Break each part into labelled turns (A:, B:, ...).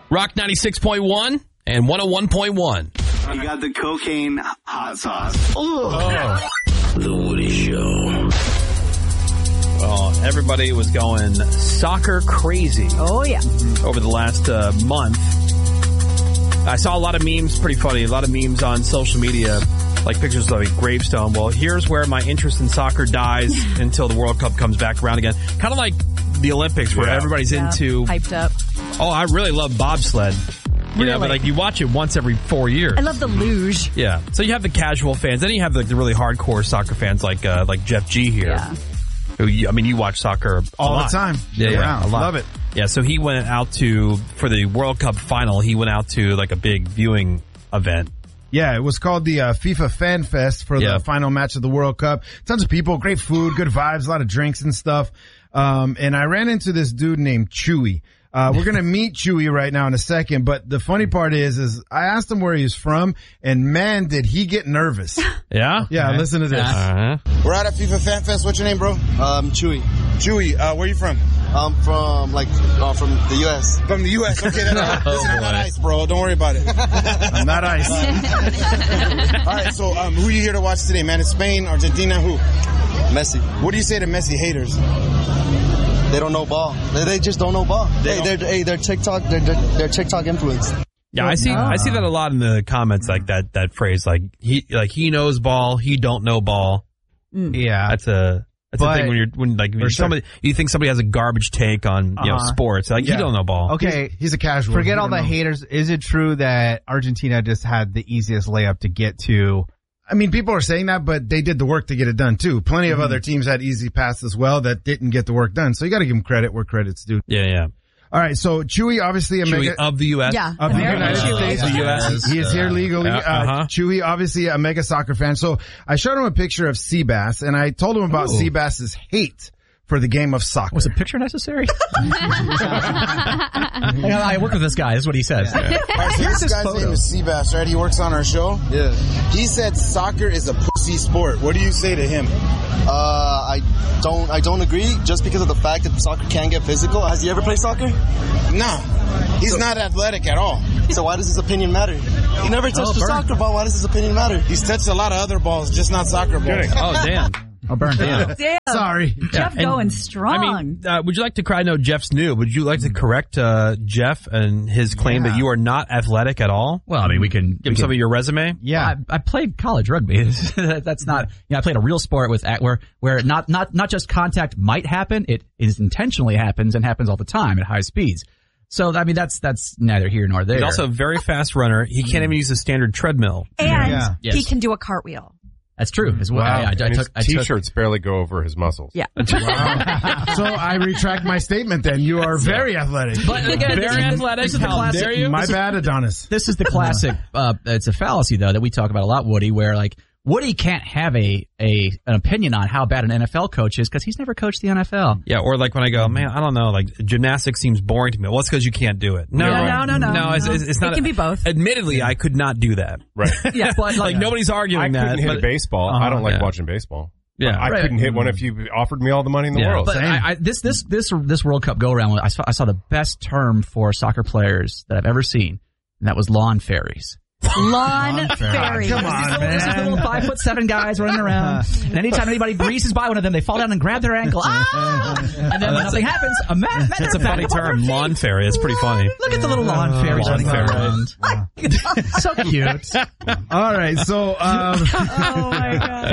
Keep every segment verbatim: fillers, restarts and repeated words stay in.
A: Rock ninety-six point one and one oh one point one.
B: You got the cocaine hot sauce.
A: Oh.
C: The Woody Show.
A: Well, everybody was going soccer crazy.
D: Oh, yeah.
A: Over the last uh, month. I saw a lot of memes, pretty funny, a lot of memes on social media, like pictures of a gravestone. Well, here's where my interest in soccer dies until the World Cup comes back around again. Kind of like the Olympics where yeah. everybody's
D: yeah.
A: into...
D: Hyped up.
A: Oh, I really love bobsled. You really? know, but like you watch it once every four years.
D: I love the luge.
A: Yeah. So you have the casual fans. Then you have like the really hardcore soccer fans like uh, like Jeff G here.
D: Yeah.
A: Who, I mean, you watch soccer
E: all
A: lot.
E: the time.
A: Yeah, yeah,
E: yeah.
A: a lot.
E: Love it.
A: Yeah, so he went out to, for the World Cup final, he went out to like a big viewing event.
E: Yeah, it was called the uh, FIFA Fan Fest for
A: yeah.
E: the final match of the World Cup. Tons of people, great food, good vibes, a lot of drinks and stuff. Um, and I ran into this dude named Chewy. Uh, we're going to meet Chewy right now in a second, but the funny part is, is I asked him where he's from, and man, did he get nervous.
A: Yeah?
E: Yeah, okay. Listen to this.
A: Uh-huh.
F: We're out at FIFA Fan Fest. What's your name, bro?
G: Um, Chewy.
F: Chewy, uh, where you from?
G: I'm from, like, uh, from the U S
F: From the U S Okay, that's right.
A: Oh,
F: Listen, I'm not ice, bro. Don't worry about it.
E: I'm not ice.
F: All right, so um, who are you here to watch today, man? It's Spain, Argentina, who?
G: Messi.
F: What do you say to Messi haters?
G: They don't know ball. They, they just don't know ball.
F: They
G: hey,
F: don't.
G: they're, hey, they're TikTok, they're, they're, they're TikTok influenced.
A: Yeah, I see. I see that a lot in the comments, like that. That phrase, like he, like he knows ball, he don't know ball.
E: Mm. Yeah,
A: that's a that's
E: but,
A: a thing when you're when like when somebody sure. you think somebody has a garbage take on you uh-huh. know sports, like yeah. you don't know ball.
H: Okay,
E: he's, he's a casual.
H: Forget all the
E: know.
H: haters. Is it true that Argentina just had the easiest layup to get to?
E: I mean, people are saying that, but they did the work to get it done too. Plenty
A: mm-hmm.
E: of other teams had easy pass as well that didn't get the work done. So you got to give them credit where credit's due.
A: Yeah, yeah.
E: All right, so Chewy, obviously a
A: Chewy
E: mega
A: of the U S
D: Yeah,
E: of the United States.
A: The U S
E: He is here legally.
A: Uh, uh-huh.
E: uh, Chewy, obviously a mega soccer fan. So I showed him a picture of Seabass, and I told him about Ooh. Seabass's hate for the game of soccer.
I: Was a picture necessary? I work with this guy. This is what he says.
F: Yeah. All right, so this guy's
I: photo.
F: name is Seabass, right? He works on our show.
G: Yeah.
F: He said soccer is a pussy sport. What do you say to him?
G: Uh, I don't, I don't agree just because of the fact that soccer can get physical. Has he ever played soccer?
F: No. He's so, not athletic at all.
G: So why does his opinion matter? He never touched
I: oh,
G: a soccer ball. Why does his opinion matter?
F: He's touched a lot of other balls, just not soccer balls.
A: Oh, damn.
H: Oh, burn down.
D: Damn.
E: Sorry.
D: Jeff
A: Yeah.
D: going
A: And,
D: strong.
A: I mean, uh, would you like to cry? I know Jeff's new. Would you like to correct uh, Jeff and his claim
H: Yeah.
A: that you are not athletic at all?
I: Well, I mean, we can
A: Give
I: we
A: him
I: can,
A: some of your resume.
H: Yeah.
I: I, I played college rugby. That's not, you know, I played a real sport with where where not not not just contact might happen, it is intentionally happens and happens all the time at high speeds. So I mean, that's that's neither here nor there.
A: He's also a very fast runner. He can't even use a standard treadmill.
D: and
H: Yeah.
I: Yes.
D: he can do a cartwheel.
I: That's true as well.
E: Wow.
I: Yeah, I, I
J: And his
I: took, I took,
J: t-shirts barely go over his muscles.
D: Yeah.
E: Wow. So I retract my statement then. You are very athletic.
I: but again,
A: Very
I: this,
A: athletic.
I: This is the
A: How
I: classic.
A: dare you?
E: My bad, Adonis.
I: This is the classic. Uh, it's a fallacy though that we talk about a lot, Woody. Where like Woody can't have a a an opinion on how bad an N F L coach is because he's never coached the N F L.
A: Yeah, or like when I go, man, I don't know, like gymnastics seems boring to me. Well, it's because you can't do it. No,
D: No, no, no, no,
A: no. It's,
D: no.
A: it's, it's not.
D: It can be both.
A: Admittedly, I could not do that.
J: Right.
I: Yeah, but
A: Like
I: like,
A: nobody's arguing
J: I
A: that.
J: couldn't hit
A: but-
J: a baseball.
A: Uh-huh.
J: I don't like
A: Yeah.
J: watching baseball.
A: Yeah.
J: I
I: Right.
J: couldn't hit one if you offered me all the money in the
A: Yeah.
J: world.
I: But I, I, this this this this World Cup go around, I saw I saw the best term for soccer players that I've ever seen, and that was lawn fairies.
D: Lawn fairy.
E: Come on,
I: These little, these
E: man.
I: little five foot seven guys running around, and anytime anybody breezes by one of them, they fall down and grab their ankle. Ah! And then when nothing happens, a ma- matter
A: That's a
I: of fact,
A: funny term, lawn fairy. It's pretty funny.
I: Look at the little lawn fairies
A: Lawn
I: running
A: fairy.
I: around. So cute.
E: All right, so um,
D: Oh my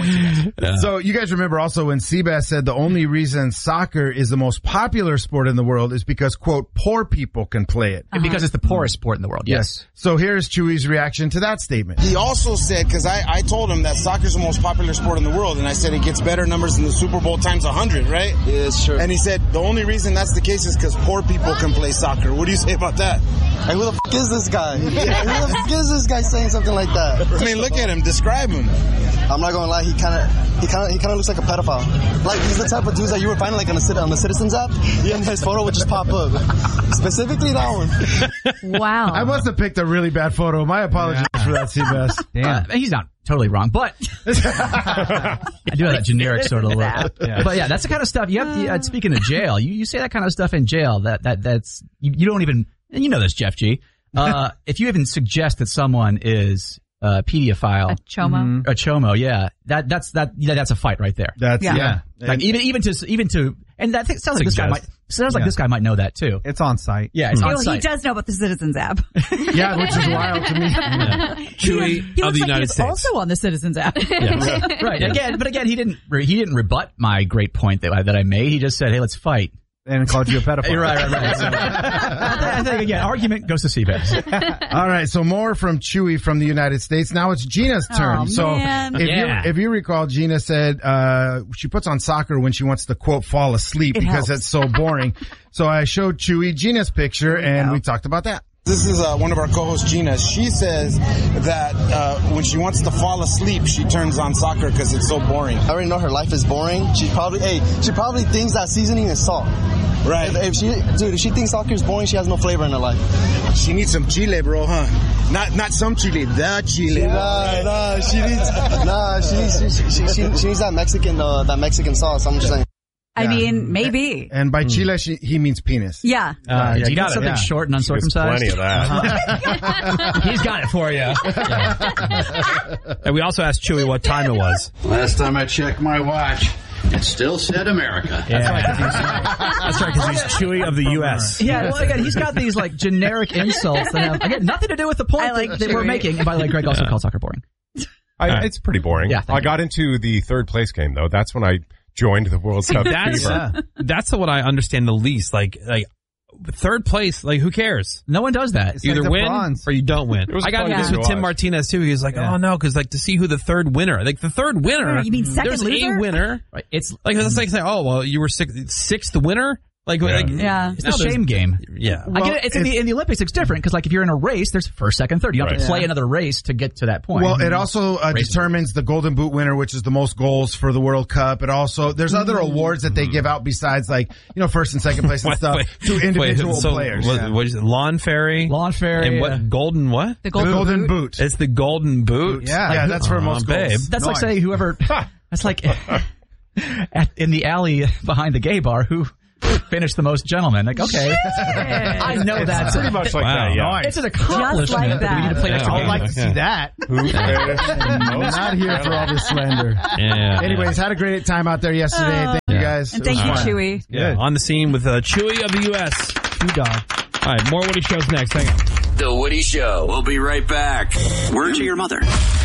D: god.
E: so you guys remember also when Seabass said the only reason soccer is the most popular sport in the world is because, quote, poor people can play it.
I: Because it's the poorest sport in the world. Yes.
E: So here's Chewy's reaction to that statement.
F: He also said, because I, I told him that soccer is the most popular sport in the world, and I said it gets better numbers in the Super Bowl times one hundred, right?
G: Yes, sure.
F: And he said the only reason that's the case is because poor people can play soccer. What do you say about that?
G: Hey, who the f*** is this guy? Who the f*** is this guy saying something like that?
F: I mean, look at him. Describe him.
G: I'm not gonna lie, he kind of, he kind of, he kind of looks like a pedophile. Like he's the type of dudes that you were finding like on the on the Citizens app, and his photo would just pop up. Specifically that one.
D: Wow.
E: I must have picked a really bad photo. My apologies for that, Seabass.
I: Uh, he's not totally wrong, but I do have that generic sort of look. Yeah. But yeah, that's the kind of stuff you have. To, uh, speaking of jail, you, you say that kind of stuff in jail. That that that's you, you don't even and you know this, Jeff G. Uh, if you even suggest that someone is a pedophile,
D: A chomo?
I: a chomo, yeah, that that's that yeah, that's a fight right there.
E: That's
D: Yeah.
E: yeah.
I: Like even even to even to and that thing sounds like this guy might
A: Suggest.
I: sounds like
H: Yeah.
I: this guy might know that too.
H: It's on site.
I: Yeah, it's
D: You
I: on
D: know, he
I: site.
D: does know about the Citizens app.
E: Yeah, which is wild to me.
A: Chewy
D: He
A: of
D: looks
A: the
D: like
A: United
D: he's
A: States.
D: also on the Citizens app.
I: Yes. Right. Again, but again, he didn't he didn't rebut my great point that I, that I made. He just said, "Hey, let's fight."
H: And called you a pedophile.
I: You're right, right, right. So, I, think, I think again, argument goes to Seabass.
E: All right, so more from Chewy from the United States. Now it's Gina's turn.
D: Oh,
E: so
D: man.
E: if
I: Yeah.
E: you if you recall, Gina said uh she puts on soccer when she wants to quote fall asleep
D: It
E: because
D: helps.
E: it's so boring. So I showed Chewy Gina's picture and
D: go.
E: we talked about that.
F: This is uh, one of our co-hosts, Gina. She says that uh, when she wants to fall asleep, she turns on soccer because it's so boring.
G: I already know her life is boring. She probably, hey, she probably thinks that seasoning is salt.
F: Right.
G: If, if she, dude, if she thinks soccer is boring, she has no flavor in her life.
F: She needs some chile, bro, huh? Not not some chile, the chile.
G: Nah, nah, she needs, nah, she needs, she, she, she, she needs that Mexican, uh, that Mexican sauce. I'm just saying.
D: I mean, maybe.
E: And by chile, she, he means penis.
D: Yeah.
I: Uh, yeah,
A: you
I: you
A: got
I: got
A: it,
I: something
H: yeah.
I: short and
J: There's
I: uncircumcised.
J: plenty of that.
I: He's got it for you.
A: And we also asked Chewy what time it was.
C: Last time I checked my watch, it still said America.
A: That's right, because he's Chewy of the U S.
I: Yeah, well, again, he's got these like generic insults that have again nothing to do with the point
D: I like
I: that, that we're
D: Chewy.
I: making. And by the way, Greg also called soccer boring.
J: I,
A: right.
J: It's pretty boring.
I: Yeah, thank
J: I got into the third place game though. That's when I joined the World Cup
A: That's
J: fever.
A: that's the one I understand the least. Like like third place, like who cares?
I: No one does that.
H: It's
A: You
H: like
A: either
H: the
A: win
H: bronze.
A: or you don't win.
J: It was
A: I got
J: fun
A: into this
J: to
A: with Tim
J: watch.
A: Martinez too. He was like,
H: Yeah.
A: "Oh no," because like to see who the third winner, like the third winner.
D: You mean second
A: there's
D: loser?
A: a winner.
I: Right. It's
A: Like it's like saying, "Oh well, you were sixth, sixth winner." Like, like
D: Yeah.
I: it's a shame game.
A: yeah.
I: I get it. It's in the in the Olympics. It's different because like if you're in a race, there's first, second, third. You don't have to
J: Right.
I: play
H: Yeah.
I: another race to get to that point.
E: Well, it also uh,
I: Race
E: determines the Golden Boot winner, which is the most goals for the World Cup. It also, there's other awards that they give out besides like, you know, first and second place and
A: Wait,
E: stuff
A: wait,
E: to individual
A: wait, so
E: players.
A: What,
E: Yeah.
A: what is it? Lawn Fairy?
I: Lawn Fairy,
A: And
I: yeah.
A: what? Golden what?
D: The
E: The
D: Golden,
E: Golden
D: Boot.
E: Boot.
A: It's the Golden Boot.
H: Yeah.
E: yeah, that's for
A: Aw,
E: most
A: babe.
E: goals.
I: That's like
H: Nice.
I: saying whoever. That's like at, in the alley behind the gay bar who finished the most gentlemen. Like, okay, I know that's
J: Pretty much like
A: Wow.
J: that, yeah.
I: It's an accomplishment
D: Just like
I: that we need to play
A: that.
I: extra
A: Yeah.
H: I'd like
I: games.
H: to see that.
J: Who-
E: Not here for all this slander.
A: Yeah.
E: Anyways, had a great time out there yesterday. Thank you guys.
D: And
E: It was
D: thank you,
E: fun.
D: Chewy.
A: Yeah. On the scene with uh, Chewy of the U S.
H: Two dog.
A: All right, more Woody shows next. Hang on.
C: The Woody Show.
B: We'll be right back. Word to your mother.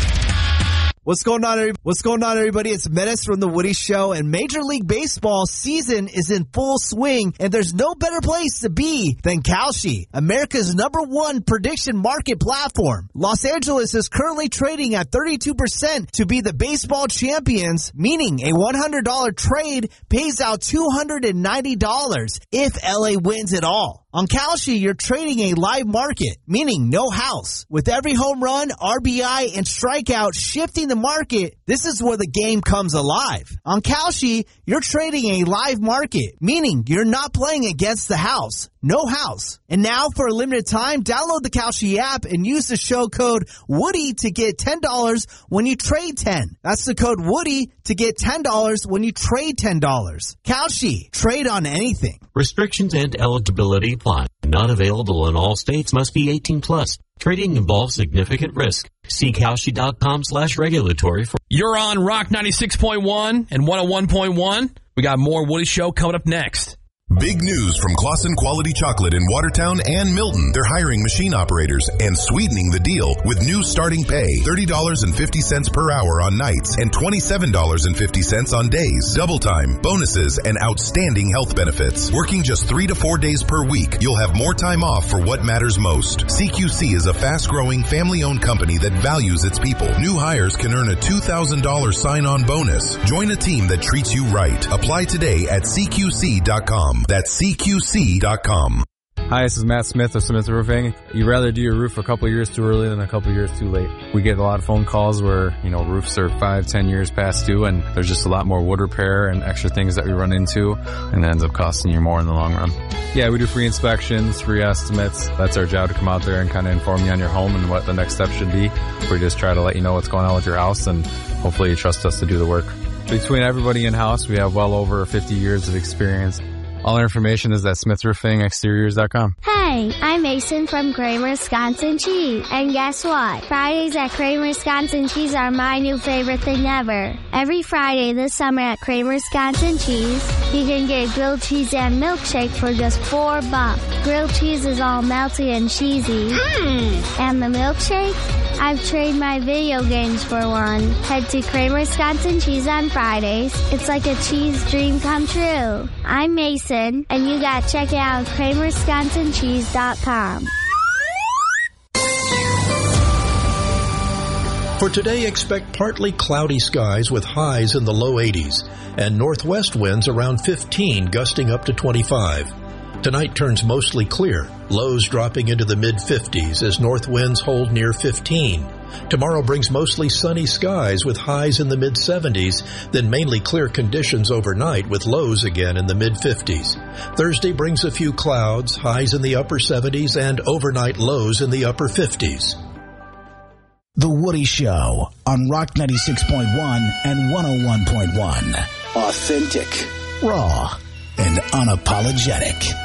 K: What's going on, everybody? What's going on, everybody? It's Menace from The Woody Show, and Major League Baseball season is in full swing, and there's no better place to be than Kalshi, America's number one prediction market platform. Los Angeles is currently trading at thirty-two percent to be the baseball champions, meaning a one hundred dollars trade pays out two hundred ninety dollars if L A wins it all. On Kalshi, you're trading a live market, meaning no house. With every home run, R B I, and strikeout shifting the market, this is where the game comes alive. On Kalshi, you're trading a live market, meaning you're not playing against the house. No house. And now, for a limited time, download the Kalshi app and use the show code Woody to get ten dollars when you trade ten. That's the code Woody to get ten dollars when you trade ten dollars. Kalshi. Trade on anything.
L: Restrictions and eligibility apply. Not available in all states. Must be eighteen plus. Trading involves significant risk. See Kalshi.com slash regulatory for...
A: You're on Rock ninety-six point one and one oh one point one. We got more Woody Show coming up next.
M: Big news from Claussen Quality Chocolate in Watertown and Milton. They're hiring machine operators and sweetening the deal with new starting pay, thirty dollars and fifty cents per hour on nights and twenty-seven dollars and fifty cents on days. Double time, bonuses, and outstanding health benefits. Working just three to four days per week, you'll have more time off for what matters most. C Q C is a fast-growing, family-owned company that values its people. New hires can earn a two thousand dollars sign-on bonus. Join a team that treats you right. Apply today at C Q C dot com. That's C Q C dot com.
N: Hi, this is Matt Smith of Smith Roofing. You'd rather do your roof a couple years too early than a couple years too late. We get a lot of phone calls where, you know, roofs are five, ten years past due and there's just a lot more wood repair and extra things that we run into and it ends up costing you more in the long run. Yeah, we do free inspections, free estimates. That's our job to come out there and kind of inform you on your home and what the next step should be. We just try to let you know what's going on with your house and hopefully you trust us to do the work. Between everybody in-house, we have well over fifty years of experience. All our information is at smith roofing exteriors dot com.
O: Hey, I'm Mason from Kramer Wisconsin Cheese. And guess what? Fridays at Kramer Wisconsin Cheese are my new favorite thing ever. Every Friday this summer at Kramer Wisconsin Cheese, you can get grilled cheese and milkshake for just four bucks. Grilled cheese is all melty and cheesy. Mm. And the milkshake? I've traded my video games for one. Head to Kramer Wisconsin Cheese on Fridays. It's like a cheese dream come true. I'm Mason, and you gotta check it out at kramer wisconsin cheese dot com.
P: For today, expect partly cloudy skies with highs in the low eighties and northwest winds around fifteen, gusting up to twenty-five. Tonight turns mostly clear, lows dropping into the mid-fifties as north winds hold near fifteen. Tomorrow brings mostly sunny skies with highs in the mid-seventies, then mainly clear conditions overnight with lows again in the mid-fifties. Thursday brings a few clouds, highs in the upper seventies, and overnight lows in the upper fifties.
Q: The Woody Show on Rock ninety-six point one and one oh one point one. Authentic, raw, and unapologetic.